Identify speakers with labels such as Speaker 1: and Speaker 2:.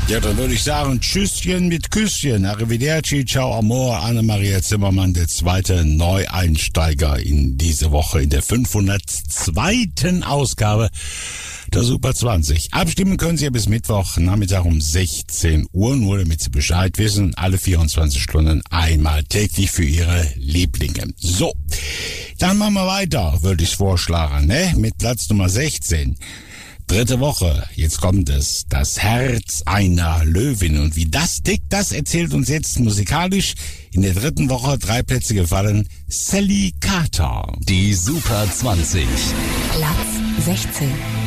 Speaker 1: Ja, dann würde ich sagen, Tschüsschen mit Küsschen. Arrivederci, ciao amor, Anne-Maria Zimmermann, der zweite Neueinsteiger in diese Woche, in der 502. Ausgabe der Super 20. Abstimmen können Sie ja bis Mittwoch Nachmittag um 16 Uhr, nur damit Sie Bescheid wissen, alle 24 Stunden einmal täglich für Ihre Lieblinge. So, dann machen wir weiter, würde ich vorschlagen, ne? Mit Platz Nummer 16. Dritte Woche, jetzt kommt es, das Herz einer Löwin. Und wie das tickt, das erzählt uns jetzt musikalisch in der dritten Woche 3 Plätze gefallen Sally Carter.
Speaker 2: Die Super 20.
Speaker 3: Platz 16.